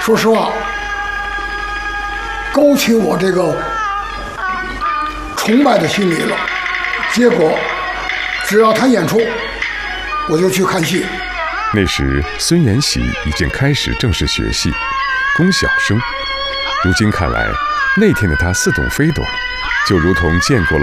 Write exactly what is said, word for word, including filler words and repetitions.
说实话，勾起我这个崇拜的心理了。结果，只要他演出，我就去看戏。 那时，孙延禧已经开始正式学戏，攻小生。如今看来，那天的他似懂非懂，就如同见过了